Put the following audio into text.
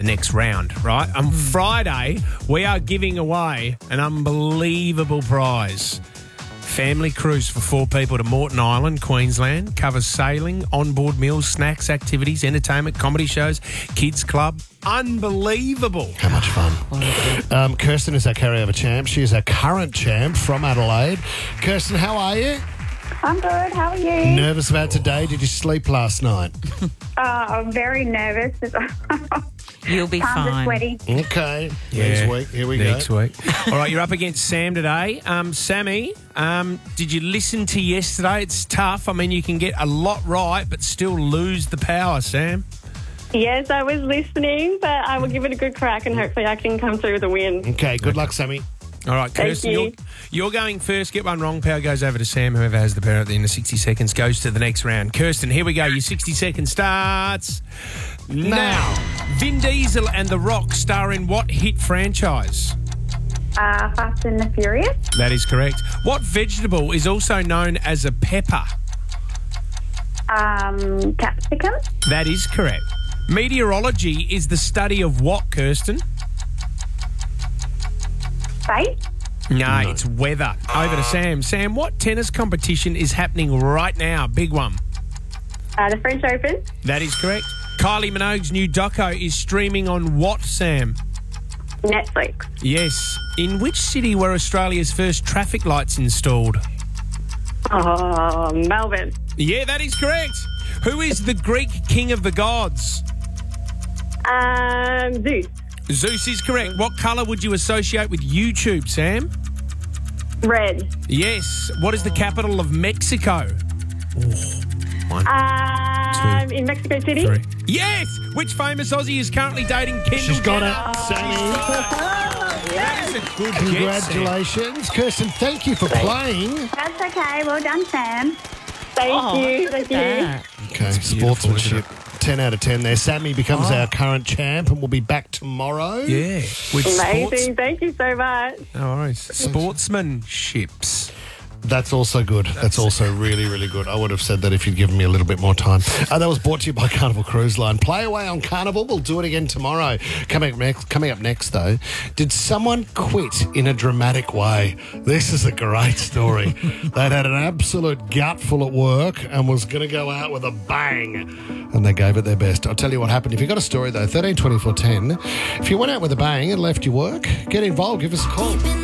next round, right? On Friday, we are giving away an unbelievable prize. Family cruise for 4 people to Moreton Island, Queensland. Covers sailing, onboard meals, snacks, activities, entertainment, comedy shows, kids club. Unbelievable. How much fun. Kirsten is our carryover champ. She is our current champ from Adelaide. Kirsten, how are you? I'm good. How are you? Nervous about today? Did you sleep last night? I'm very nervous. You'll be Palms are fine. sweaty. Okay. Yeah. Next week. Here we Next go. week. All right, you're up against Sam today. Sammy, did you listen to yesterday? It's tough. I mean, you can get a lot right, but still lose the power, Sam. Yes, I was listening, but I will give it a good crack and hopefully I can come through with a win. Okay, good luck, Sammy. All right, Thank Kirsten, you. you're going first. Get one wrong, power goes over to Sam. Whoever has the power at the end of 60 seconds goes to the next round. Kirsten, here we go. Your 60 seconds starts now. Vin Diesel and The Rock star in what hit franchise? Fast and the Furious. That is correct. What vegetable is also known as a pepper? Capsicum. That is correct. Meteorology is the study of what, Kirsten? Space. No, it's weather. Over to Sam. Sam, what tennis competition is happening right now? Big one. The French Open, That is correct. Kylie Minogue's new doco is streaming on what, Sam? Netflix, Yes. In which city were Australia's first traffic lights installed? Melbourne, Yeah, that is correct. Who is the Greek king of the gods? Zeus, Zeus is correct. What colour would you associate with YouTube, Sam? Red, Yes. What is the capital of Mexico? in Mexico City. 3. Yes. Which famous Aussie is currently dating Kendall She's got Jenner? it, Sammy. That is a good get, Sam. Congratulations. Kirsten, thank you for playing. That's okay. Well done, Sam. Thank you. Okay, beautiful, sportsmanship. 10 out of 10 there. Sammy becomes our current champ and we'll be back tomorrow. Yeah. With Amazing. Thank you so much. No worries. Sportsmanships. That's also good. That's also really, really good. I would have said that if you'd given me a little bit more time. That was brought to you by Carnival Cruise Line. Play away on Carnival. We'll do it again tomorrow. Coming up next, though, did someone quit in a dramatic way? This is a great story. They'd had an absolute gutful at work and was going to go out with a bang. And they gave it their best. I'll tell you what happened. If you've got a story, though, 13 24 10. If you went out with a bang and left your work, get involved. Give us a call.